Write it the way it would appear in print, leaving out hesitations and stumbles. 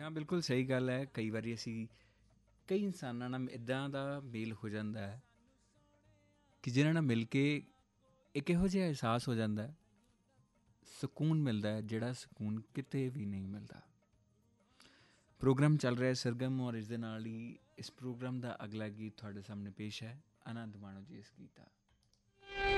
ਹਾਂ, ਬਿਲਕੁਲ ਸਹੀ ਗੱਲ ਹੈ। ਕਈ ਵਾਰੀ ਅਸੀਂ ਕਈ ਇਨਸਾਨਾਂ ਨਾਲ ਇੱਦਾਂ ਦਾ ਮੇਲ ਹੋ ਜਾਂਦਾ ਹੈ ਕਿ ਜਿਨ੍ਹਾਂ ਨਾਲ ਮਿਲ ਕੇ ਇੱਕ ਇਹੋ ਜਿਹਾ ਅਹਿਸਾਸ ਹੋ ਜਾਂਦਾ ਹੈ, ਸਕੂਨ ਮਿਲਦਾ ਹੈ, ਜਿਹੜਾ ਸਕੂਨ ਕਿਤੇ ਵੀ ਨਹੀਂ ਮਿਲਦਾ। ਪ੍ਰੋਗਰਾਮ ਚੱਲ ਰਿਹਾ ਸਰਗਮ, ਔਰ ਇਸ ਦੇ ਨਾਲ ਹੀ ਇਸ ਪ੍ਰੋਗਰਾਮ ਦਾ ਅਗਲਾ ਗੀਤ ਤੁਹਾਡੇ ਸਾਹਮਣੇ ਪੇਸ਼ ਹੈ। ਆਨੰਦ ਮਾਣੋ ਜੀ ਇਸ ਗੀਤ ਦਾ।